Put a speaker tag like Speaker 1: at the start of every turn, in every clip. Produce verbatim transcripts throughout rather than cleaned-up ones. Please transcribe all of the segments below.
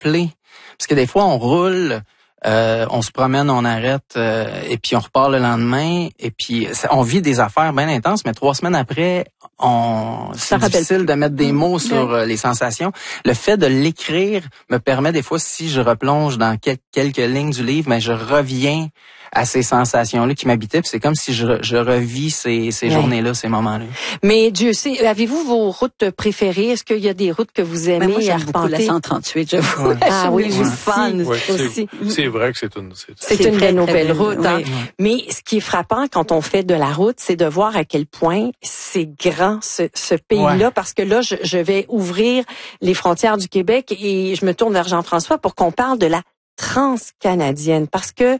Speaker 1: rappeler. Parce que des fois, on roule, euh, on se promène, on arrête, euh, et puis on repart le lendemain, et puis on vit des affaires bien intenses, mais trois semaines après, on c'est difficile de mettre des mots sur euh, les sensations. Le fait de l'écrire me permet des fois, si je replonge dans quel- quelques lignes du livre, mais je reviens à ces sensations-là qui m'habitaient, puis c'est comme si je, je revis ces, ces ouais. journées-là, ces moments-là.
Speaker 2: Mais Dieu sait, avez-vous vos routes préférées? Est-ce qu'il y a des routes que vous aimez?
Speaker 3: Mais moi, j'aime beaucoup la cent trente-huit, je vous.
Speaker 2: Ouais. Ah oui,
Speaker 3: je
Speaker 2: ouais.
Speaker 3: fun
Speaker 4: ouais,
Speaker 3: aussi.
Speaker 4: C'est, c'est vrai que c'est une... C'est,
Speaker 2: c'est, c'est une très, très belle route. Oui. Hein? Mais ce qui est frappant quand on fait de la route, c'est de voir à quel point c'est grand, ce, ce pays-là, ouais. parce que là, je, je vais ouvrir les frontières du Québec et je me tourne vers Jean-François pour qu'on parle de la transcanadienne, parce que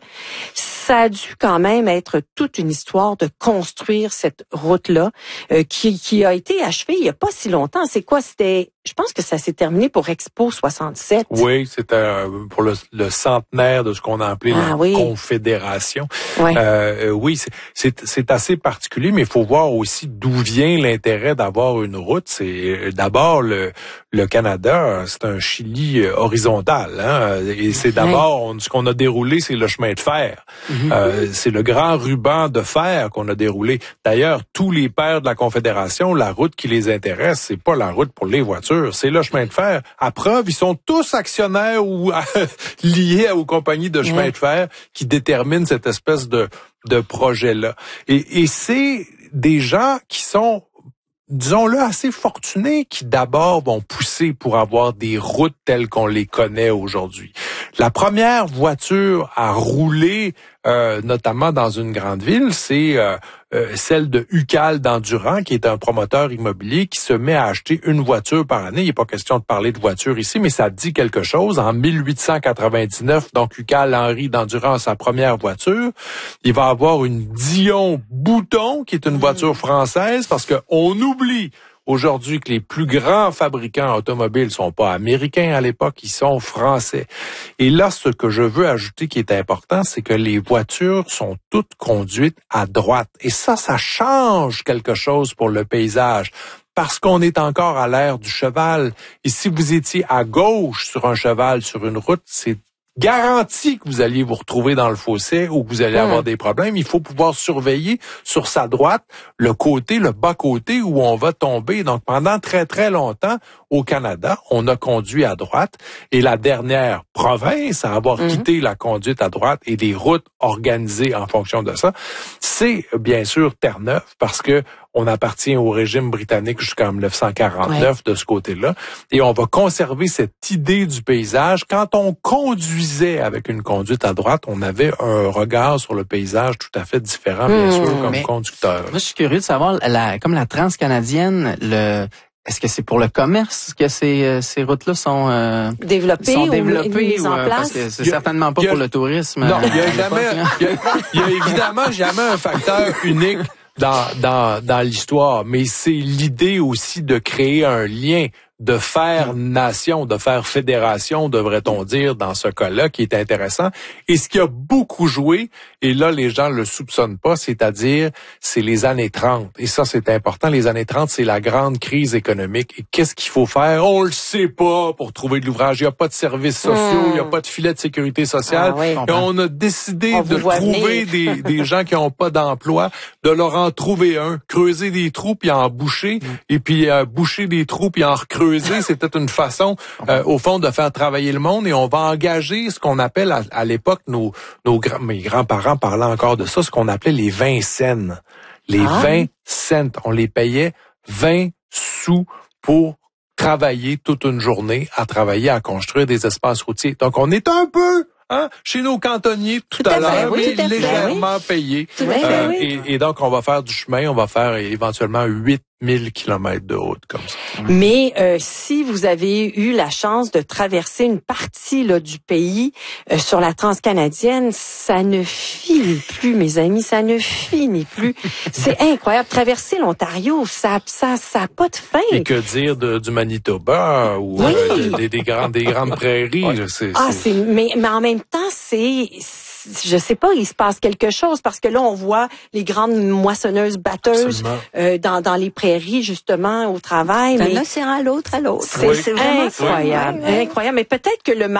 Speaker 2: ça a dû quand même être toute une histoire de construire cette route-là euh, qui, qui a été achevée il n'y a pas si longtemps. C'est quoi? C'était, je pense que ça s'est terminé pour Expo soixante-sept.
Speaker 4: Oui, c'était euh, pour le, le centenaire de ce qu'on a appelé ah, la oui. Confédération. Ouais. Euh, oui, c'est, c'est, c'est assez particulier, mais il faut voir aussi d'où vient l'intérêt d'avoir une route. C'est d'abord le, le Canada, c'est un Chili horizontal, hein, et c'est d'abord on, ce qu'on a déroulé, c'est le chemin de fer. Mm-hmm. Euh, c'est le grand ruban de fer qu'on a déroulé. D'ailleurs, tous les pères de la Confédération, la route qui les intéresse, c'est pas la route pour les voitures, c'est le chemin de fer. À preuve, ils sont tous actionnaires ou liés aux compagnies de chemin mm-hmm. de fer qui déterminent cette espèce de, de projet-là. Et, et c'est des gens qui sont, disons-le, assez fortunés, qui d'abord vont pousser pour avoir des routes telles qu'on les connaît aujourd'hui. La première voiture à rouler, euh, notamment dans une grande ville, c'est euh, euh, celle de Ucal d'Endurant, qui est un promoteur immobilier qui se met à acheter une voiture par année. Il n'est pas question de parler de voiture ici, mais ça dit quelque chose. En mille huit cent quatre-vingt-dix-neuf, donc Ucal Henry d'Endurant a sa première voiture. Il va avoir une Dion Bouton, qui est une voiture française, parce que on oublie aujourd'hui que les plus grands fabricants automobiles sont pas américains à l'époque, ils sont français. Et là, ce que je veux ajouter qui est important, c'est que les voitures sont toutes conduites à droite. Et ça, ça change quelque chose pour le paysage. Parce qu'on est encore à l'ère du cheval. Et si vous étiez à gauche sur un cheval, sur une route, c'est garanti que vous alliez vous retrouver dans le fossé ou que vous allez mmh. avoir des problèmes. Il faut pouvoir surveiller sur sa droite le côté, le bas-côté où on va tomber. Donc, pendant très, très longtemps, au Canada, on a conduit à droite. Et la dernière province à avoir mmh. quitté la conduite à droite et des routes organisées en fonction de ça, c'est bien sûr Terre-Neuve, parce que on appartient au régime britannique jusqu'en dix-neuf cent quarante-neuf ouais. de ce côté-là. Et on va conserver cette idée du paysage. Quand on conduisait avec une conduite à droite, on avait un regard sur le paysage tout à fait différent, bien mmh, sûr, comme conducteur.
Speaker 1: Moi, je suis curieux de savoir, la, comme la transcanadienne, le... Est-ce que c'est pour le commerce que ces, ces routes-là sont euh,
Speaker 2: développées
Speaker 1: sont
Speaker 2: ou
Speaker 1: développées
Speaker 2: mises en
Speaker 1: ou,
Speaker 2: place?
Speaker 1: Parce que c'est
Speaker 4: a,
Speaker 1: certainement pas
Speaker 4: a,
Speaker 1: pour le tourisme.
Speaker 4: Non, il y a jamais, il y a, il y a évidemment jamais un facteur unique dans dans dans l'histoire, mais c'est l'idée aussi de créer un lien, de faire nation, de faire fédération, devrait-on dire, dans ce cas-là, qui est intéressant. Et ce qui a beaucoup joué, et là, les gens le soupçonnent pas, c'est-à-dire, c'est les années trente. Et ça, c'est important. Les années trente, c'est la grande crise économique. Et qu'est-ce qu'il faut faire? On le sait pas pour trouver de l'ouvrage. Il n'y a pas de services sociaux, il mmh. n'y a pas de filet de sécurité sociale. Ah, oui. Et on a décidé on de trouver des, des gens qui n'ont pas d'emploi, de leur en trouver un, creuser des trous, puis en boucher, mmh. et puis euh, boucher des trous, puis en recreuser. C'était une façon, euh, au fond, de faire travailler le monde, et on va engager ce qu'on appelle à, à l'époque, nos, nos grands, mes grands-parents parlaient encore de ça, ce qu'on appelait les vingt cents. Les ah. vingt cents, on les payait vingt sous pour travailler toute une journée, à travailler, à construire des espaces routiers. Donc, on est un peu... Hein, chez nos cantonniers tout, tout à, à l'heure, oui, mais légèrement oui. payés. Euh, oui. et, et donc, on va faire du chemin, on va faire éventuellement huit mille kilomètres de route comme ça.
Speaker 2: Mais euh, si vous avez eu la chance de traverser une partie là, du pays euh, sur la transcanadienne, ça ne finit plus, mes amis, ça ne finit plus. C'est incroyable. Traverser l'Ontario, ça ça ça a pas de fin.
Speaker 4: Et que dire de, du Manitoba ou oui. euh, des, des, grandes, des grandes prairies. C'est,
Speaker 2: ah,
Speaker 4: c'est...
Speaker 2: c'est mais, mais en même temps, c'est... je sais pas, il se passe quelque chose parce que là, on voit les grandes moissonneuses batteuses euh, dans, dans les prairies, justement, au travail.
Speaker 3: D'un océan à l'autre à l'autre.
Speaker 2: C'est oui. incroyable, oui. incroyable. Mais peut-être que le